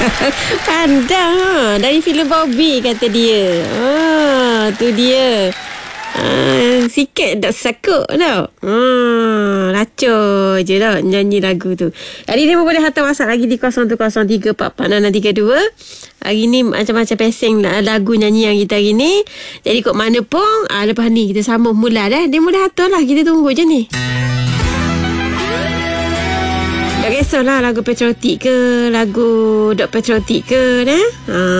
Pandai. Dari filem Bobby kata dia. Tu dia. Sikit dah sakut tau. Lacur je tau nyanyi lagu tu. Hari ni boleh hantar WhatsApp lagi di 0103466632. Hari ni macam-macam pesing lagu nyanyian kita hari ni. Jadi kok mana pun lepas ni kita sambung mula dah. Dia boleh hantar lah. Kita tunggu je ni. Tak kisahlah lagu patriotik ke, lagu dok patriotik ke dah.